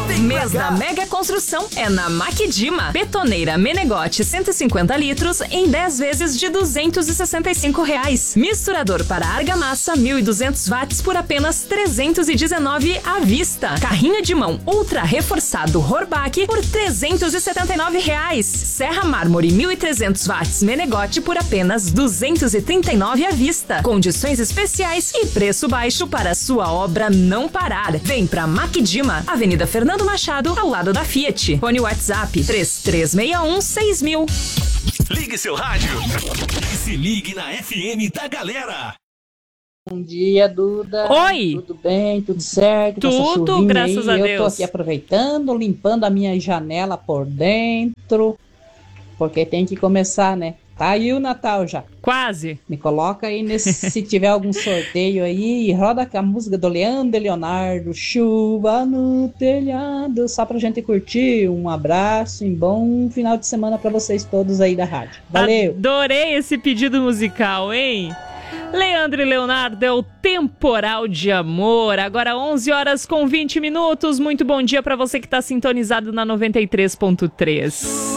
Mês da Mega Construção é na Maquidima. Betoneira Menegote 150 litros em 10 vezes de R$265. Misturador para argamassa 1.200 watts por apenas R$319 à vista. Carrinho de mão ultra reforçado Horbach por R$379. Serra Mármore 1.300 watts Menegote por apenas R$239 à vista. Condições especiais e preço baixo para sua obra não parar. Vem pra Maquidima, Avenida Fernando Machado, ao lado da Fiat. Fone WhatsApp 3361-6000. Ligue seu rádio e se ligue na FM da galera. Bom dia, Duda. Oi. Tudo bem? Tudo certo? Tudo, graças a Deus. Eu tô aqui aproveitando, limpando a minha janela por dentro, porque tem que começar, né? Tá aí o Natal já. Quase. Me coloca aí se tiver algum sorteio aí, roda a música do Leandro e Leonardo, Chuva no Telhado, só pra gente curtir. Um abraço e bom final de semana pra vocês todos aí da rádio. Valeu! Adorei esse pedido musical, hein? Leandro e Leonardo é o Temporal de Amor. Agora 11h20. Muito bom dia pra você que tá sintonizado na 93.3.